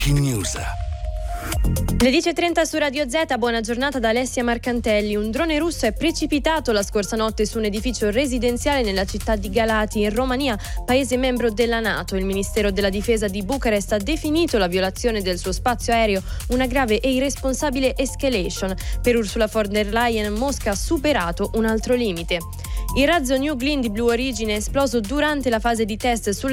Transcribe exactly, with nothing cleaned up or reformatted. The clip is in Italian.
News. Le dieci e trenta su Radio Z, buona giornata da Alessia Marcantelli. Un drone russo è precipitato la scorsa notte su un edificio residenziale nella città di Galati, in Romania, paese membro della NATO. Il Ministero della Difesa di Bucarest ha definito la violazione del suo spazio aereo una grave e irresponsabile escalation. Per Ursula von der Leyen, Mosca ha superato un altro limite. Il razzo New Glenn di Blue Origin è esploso durante la fase di test sulla